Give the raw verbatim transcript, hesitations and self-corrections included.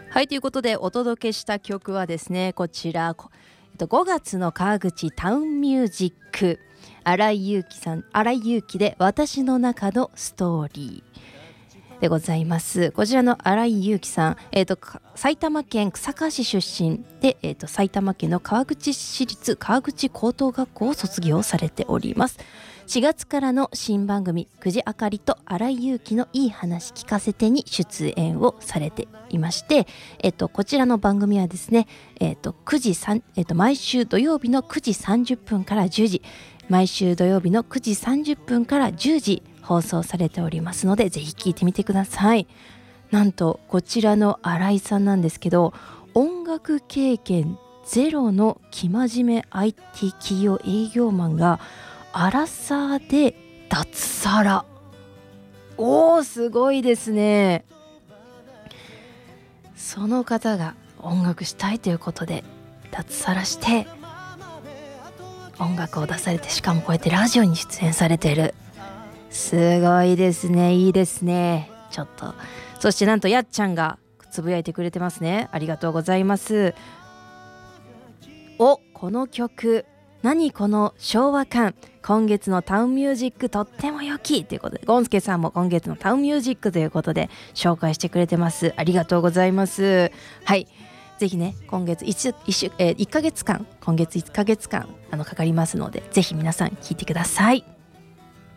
はい、ということでお届けした曲はですね、こちらごがつの川口タウンミュージック、新井祐希さん、新井祐希で私の中のストーリーでございます。こちらの新井祐希さん、えー、と埼玉県草加市出身で、えー、と埼玉県の川口市立川口高等学校を卒業されております。しがつからの新番組久慈あかりと新井祐希のいい話聞かせてに出演をされていまして、えっと、こちらの番組はですね、えっとくじさんえっと、毎週土曜日のくじさんじゅっぷんからじゅうじ、毎週土曜日のくじさんじゅっぷんからじゅうじ放送されておりますので、ぜひ聞いてみてください。なんとこちらの新井さんなんですけど、音楽経験ゼロの生真面目 アイティー 企業営業マンがアラサーで脱サラ。おー、すごいですね。その方が音楽したいということで脱サラして音楽を出されて、しかもこうやってラジオに出演されている。すごいですね。いいですね。ちょっと、そしてなんとやっちゃんがつぶやいてくれてますね。ありがとうございます。お、この曲何この昭和感、今月のタウンミュージックとっても良きということで、ゴンスケさんも今月のタウンミュージックということで紹介してくれてます。ありがとうございます。はい、ぜひね、今月 1, 1, 週、えー、いっかげつかん今月いっかげつかんあのかかりますので、ぜひ皆さん聞いてください。